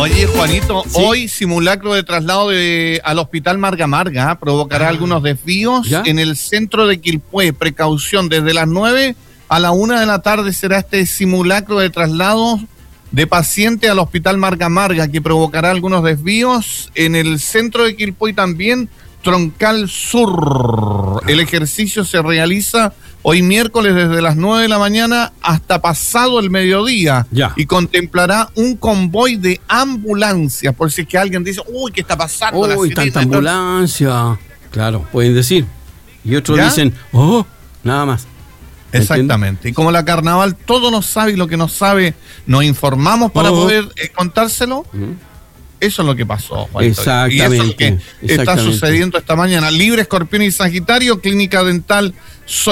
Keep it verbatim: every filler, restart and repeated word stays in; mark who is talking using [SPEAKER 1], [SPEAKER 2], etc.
[SPEAKER 1] Oye, Juanito,
[SPEAKER 2] ¿Sí?
[SPEAKER 1] hoy simulacro de traslado de, al hospital Marga Marga ¿eh? provocará ah, algunos desvíos ¿ya? en el centro de Quilpué. Precaución, desde las nueve a la una de la tarde será este simulacro de traslado de paciente al hospital Marga Marga, que provocará algunos desvíos en el centro de Quilpué y también Troncal Sur. El ejercicio se realiza hoy miércoles desde las nueve de la mañana hasta pasado el mediodía
[SPEAKER 2] ya.
[SPEAKER 1] y contemplará un convoy de ambulancias, por si es que alguien dice, uy, ¿qué está pasando?
[SPEAKER 2] Uy,
[SPEAKER 1] la
[SPEAKER 2] tanta ambulancia. Claro, pueden decir. Y otros
[SPEAKER 1] ¿Ya?
[SPEAKER 2] dicen, oh, nada más.
[SPEAKER 1] Exactamente.
[SPEAKER 2] ¿Entiendes?
[SPEAKER 1] Y como la carnaval todo nos sabe y lo que nos sabe nos informamos para
[SPEAKER 2] oh.
[SPEAKER 1] poder eh, contárselo.
[SPEAKER 2] Uh-huh.
[SPEAKER 1] Eso es lo que pasó, Juanito.
[SPEAKER 2] Exactamente.
[SPEAKER 1] Y eso es lo que está sucediendo esta mañana. Libre, Escorpión y Sagitario, Clínica Dental